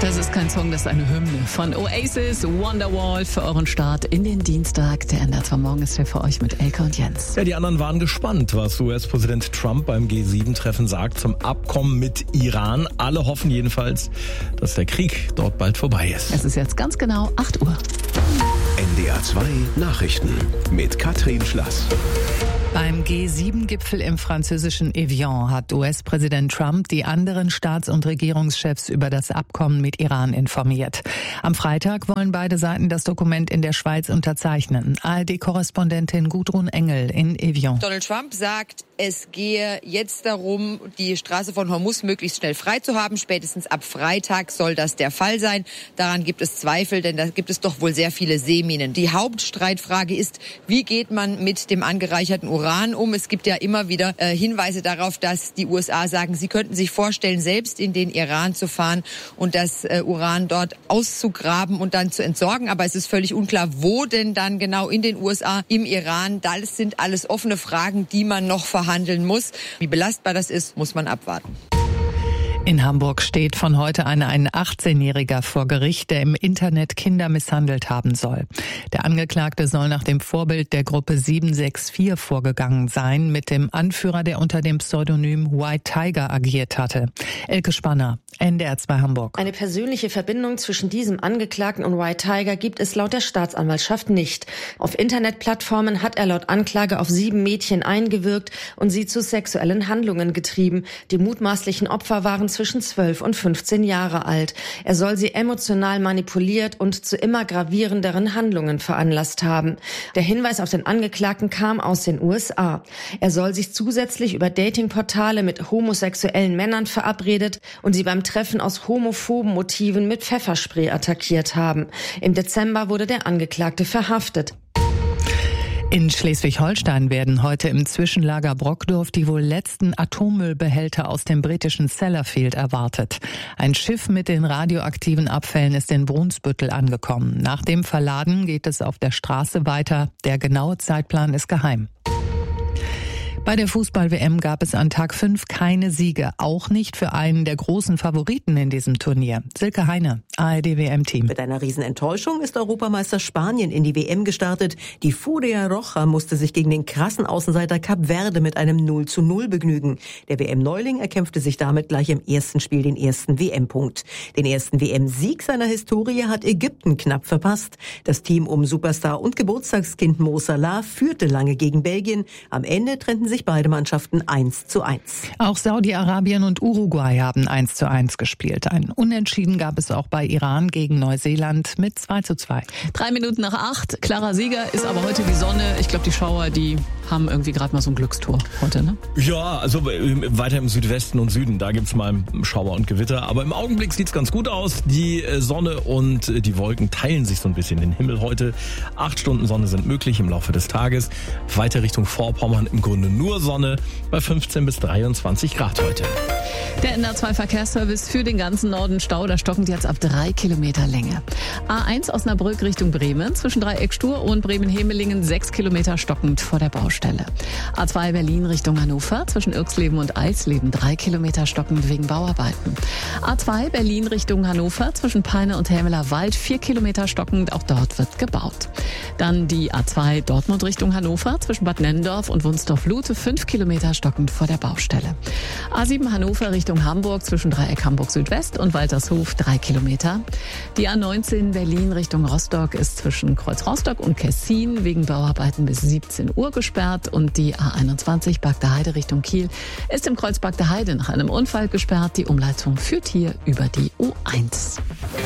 Das ist kein Song, das ist eine Hymne von Oasis, Wonderwall für euren Start in den Dienstag. Der NDR 2 Morgen ist hier für euch mit Elke und Jens. Ja, die anderen waren gespannt, was US-Präsident Trump beim G7-Treffen sagt zum Abkommen mit Iran. Alle hoffen jedenfalls, dass der Krieg dort bald vorbei ist. Es ist jetzt ganz genau 8 Uhr. NDR 2 Nachrichten mit Katrin Schlass. Beim G7-Gipfel im französischen Evian hat US-Präsident Trump die anderen Staats- und Regierungschefs über das Abkommen mit Iran informiert. Am Freitag wollen beide Seiten das Dokument in der Schweiz unterzeichnen. ARD-Korrespondentin Gudrun Engel in Evian. Donald Trump sagt, es gehe jetzt darum, die Straße von Hormuz möglichst schnell frei zu haben. Spätestens ab Freitag soll das der Fall sein. Daran gibt es Zweifel, denn da gibt es doch wohl sehr viele Seeminen. Die Hauptstreitfrage ist, wie geht man mit dem angereicherten Uran um? Es gibt ja immer wieder Hinweise darauf, dass die USA sagen, sie könnten sich vorstellen, selbst in den Iran zu fahren und das Uran dort auszugraben und dann zu entsorgen. Aber es ist völlig unklar, wo denn dann genau in den USA, im Iran. Das sind alles offene Fragen, die man noch verhandeln muss. Wie belastbar das ist, muss man abwarten. In Hamburg steht von heute an ein 18-Jähriger vor Gericht, der im Internet Kinder misshandelt haben soll. Der Angeklagte soll nach dem Vorbild der Gruppe 764 vorgegangen sein, mit dem Anführer, der unter dem Pseudonym White Tiger agiert hatte. Elke Spanner, NDR 2 Hamburg. Eine persönliche Verbindung zwischen diesem Angeklagten und White Tiger gibt es laut der Staatsanwaltschaft nicht. Auf Internetplattformen hat er laut Anklage auf 7 Mädchen eingewirkt und sie zu sexuellen Handlungen getrieben. Die mutmaßlichen Opfer waren zwischen 12 und 15 Jahre alt. Er soll sie emotional manipuliert und zu immer gravierenderen Handlungen veranlasst haben. Der Hinweis auf den Angeklagten kam aus den USA. Er soll sich zusätzlich über Datingportale mit homosexuellen Männern verabredet und sie beim Treffen aus homophoben Motiven mit Pfefferspray attackiert haben. Im Dezember wurde der Angeklagte verhaftet. In Schleswig-Holstein werden heute im Zwischenlager Brockdorf die wohl letzten Atommüllbehälter aus dem britischen Sellafield erwartet. Ein Schiff mit den radioaktiven Abfällen ist in Brunsbüttel angekommen. Nach dem Verladen geht es auf der Straße weiter. Der genaue Zeitplan ist geheim. Bei der Fußball-WM gab es an Tag 5 keine Siege, auch nicht für einen der großen Favoriten in diesem Turnier. Silke Heine, ARD-WM-Team. Mit einer Riesenenttäuschung ist Europameister Spanien in die WM gestartet. Die Furia Roja musste sich gegen den krassen Außenseiter Kap Verde mit einem 0:0 begnügen. Der WM-Neuling erkämpfte sich damit gleich im ersten Spiel den ersten WM-Punkt. Den ersten WM-Sieg seiner Historie hat Ägypten knapp verpasst. Das Team um Superstar und Geburtstagskind Mo Salah führte lange gegen Belgien. Am Ende trennten sich beide Mannschaften 1:1. Auch Saudi-Arabien und Uruguay haben 1:1 gespielt. Ein Unentschieden gab es auch bei Iran gegen Neuseeland mit 2:2. 3 Minuten nach 8. Klarer Sieger ist aber heute die Sonne. Ich glaube, die Schauer, die haben irgendwie gerade mal so ein Glückstor heute, ne? Ja, also weiter im Südwesten und Süden, da gibt's mal Schauer und Gewitter. Aber im Augenblick sieht's ganz gut aus. Die Sonne und die Wolken teilen sich so ein bisschen den Himmel heute. 8 Stunden Sonne sind möglich im Laufe des Tages. Weiter Richtung Vorpommern im Grunde nur Sonne bei 15 bis 23 Grad heute. Der NDR 2 Verkehrsservice für den ganzen Norden Stau. Da stockend jetzt ab 3 Kilometer Länge. A1 Osnabrück Richtung Bremen. Zwischen Dreieck Stur und Bremen-Hemelingen 6 Kilometer stockend vor der Baustelle. A2 Berlin Richtung Hannover. Zwischen Irxleben und Eisleben 3 Kilometer stockend wegen Bauarbeiten. A2 Berlin Richtung Hannover. Zwischen Peine und Helmeler Wald 4 Kilometer stockend. Auch dort wird gebaut. Dann die A2 Dortmund Richtung Hannover. Zwischen Bad Nennendorf und Wunsdorf-Lute 5 Kilometer stockend vor der Baustelle. A7 Hannover Richtung Hamburg zwischen Dreieck Hamburg Südwest und Waltershof 3 Kilometer. Die A19 Berlin Richtung Rostock ist zwischen Kreuz Rostock und Kessin wegen Bauarbeiten bis 17 Uhr gesperrt und die A21 Bagdaheide Richtung Kiel ist im Kreuz Bagdaheide nach einem Unfall gesperrt. Die Umleitung führt hier über die U1.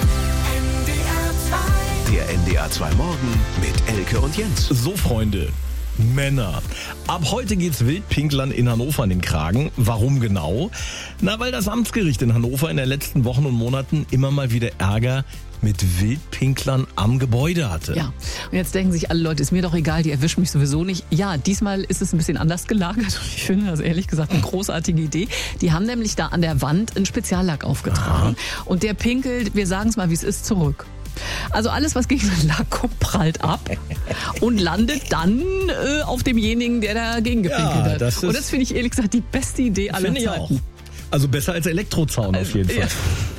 Der NDR 2 Morgen mit Elke und Jens. So, Freunde. Männer. Ab heute geht's Wildpinklern in Hannover in den Kragen. Warum genau? Na, weil das Amtsgericht in Hannover in den letzten Wochen und Monaten immer mal wieder Ärger mit Wildpinklern am Gebäude hatte. Ja, und jetzt denken sich alle Leute, ist mir doch egal, die erwischen mich sowieso nicht. Ja, diesmal ist es ein bisschen anders gelagert und ich finde das ehrlich gesagt eine großartige Idee. Die haben nämlich da an der Wand einen Speziallack aufgetragen. Aha. Und der pinkelt, wir sagen es mal, wie es ist, zurück. Also alles, was gegen den Lack kommt, prallt ab und landet dann auf demjenigen, der dagegen gepinkelt hat. Und das finde ich ehrlich gesagt die beste Idee aller Zeiten. Finde ich auch. Also besser als Elektrozaun auf jeden Fall. Ja.